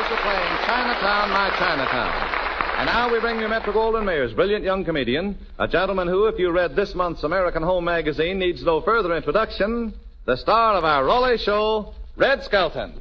Orchestra playing Chinatown, My Chinatown. And now we bring you Metro-Goldwyn-Mayer's brilliant young comedian, a gentleman who, if you read this month's American Home magazine, needs no further introduction, the star of our Raleigh show, Red Skelton.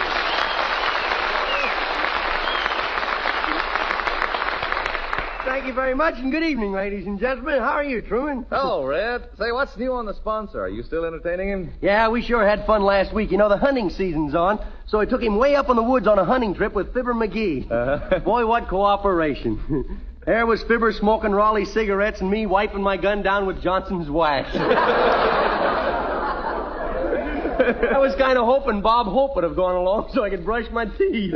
Thank you very much, and good evening, ladies and gentlemen. How are you, Truman? Hello, Red. Say, what's new on the sponsor? Are you still entertaining him? Yeah, we sure had fun last week. You know, the hunting season's on, so I took him way up in the woods on a hunting trip with Fibber McGee. Boy, what cooperation. There was Fibber smoking Raleigh cigarettes and me wiping my gun down with Johnson's wax. I was kind of hoping Bob Hope would have gone along so I could brush my teeth.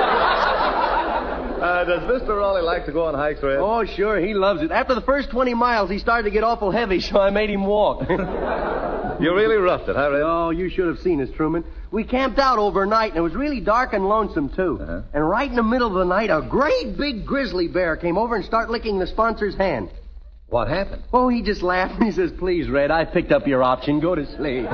Does Mr. Raleigh like to go on hikes, Red? Oh, sure, he loves it. After the first 20 miles, he started to get awful heavy, so I made him walk. You really roughed it, huh, Red? Oh, you should have seen us, Truman. We camped out overnight, and it was really dark and lonesome, too. Uh-huh. And right in the middle of the night, a great big grizzly bear came over and started licking the sponsor's hand. What happened? Oh, he just laughed, and he says, "Please, Red, I picked up your option. Go to sleep."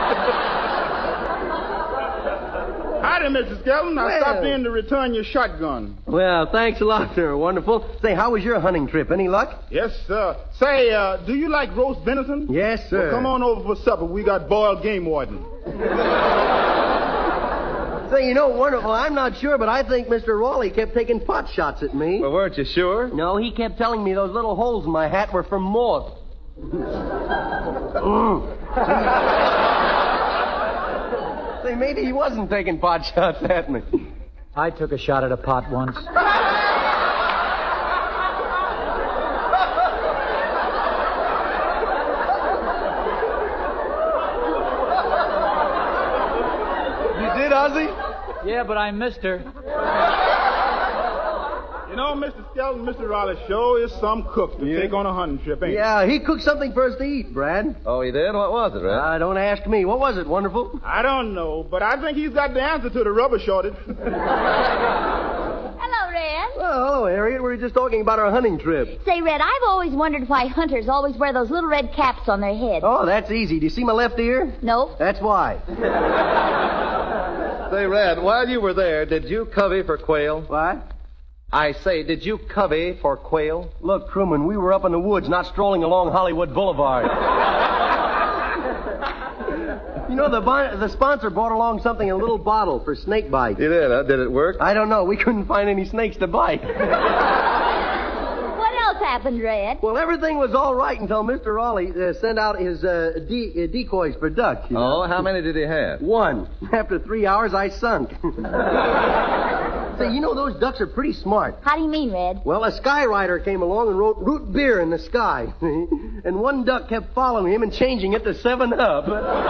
Howdy, Mr. Skelton. I Well. stopped in to return your shotgun. Well, thanks a lot, sir. Wonderful. Say, how was your hunting trip? Any luck? Yes, sir. Say, do you like roast venison? Yes, sir. Well, come on over for supper. We got boiled game warden. Say, you know, wonderful, I'm not sure, but I think Mr. Raleigh kept taking pot shots at me. Well, weren't you sure? No, he kept telling me those little holes in my hat were from moth. Say, maybe he wasn't taking pot shots at me. I took a shot at a pot once. You did, Ozzy? Yeah, but I missed her. You know, Mr. Skelton, Mr. Raleigh sure is some cook to take on a hunting trip, ain't Yeah, he cooked something for us to eat, Brad. Oh, he did? What was it, Red? Don't ask me. What was it, wonderful? he? I don't know, but I think he's got the answer to the rubber shortage. Hello, Red. Well, hello, Harriet. We were just talking about our hunting trip. Say, Red, I've always wondered why hunters always wear those little red caps on their heads. Oh, that's easy. Do you see my left ear? No. That's why. Say, Red, while you were there, did you covey for quail? What? I say, did you covey for quail? Look, Truman, we were up in the woods, not strolling along Hollywood Boulevard. You know, the sponsor brought along something in a little bottle for snake bites. You did, huh? Did it work? I don't know. We couldn't find any snakes to bite. What else happened, Red? Well, everything was all right until Mr. Raleigh sent out his decoys for ducks. You know? Oh, how many did he have? One. After 3 hours, I sunk. Say, you know, those ducks are pretty smart. How do you mean, Red? Well, a skywriter came along and wrote root beer in the sky. And one duck kept following him and changing it to 7-Up.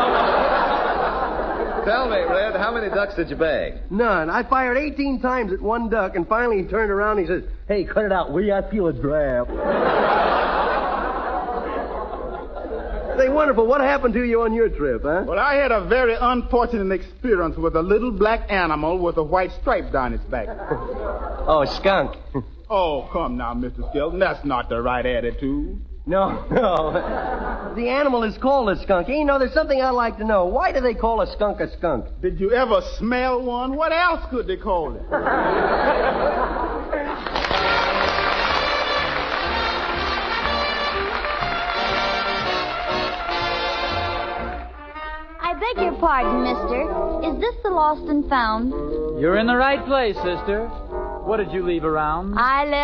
Tell me, Red, how many ducks did you bag? None. I fired 18 times at one duck, and finally he turned around and he says, "Hey, cut it out, will you? I feel a draft." Say, wonderful, what happened to you on your trip, huh? Well, I had a very unfortunate experience with a little black animal with a white stripe down its back. Oh, a skunk. Oh, come now, Mr. Skelton. That's not the right attitude. No. The animal is called a skunk. You know, there's something I'd like to know. Why do they call a skunk a skunk? Did you ever smell one? What else could they call it? I beg your pardon, mister. Is this the lost and found? You're in the right place, sister. What did you leave around? I left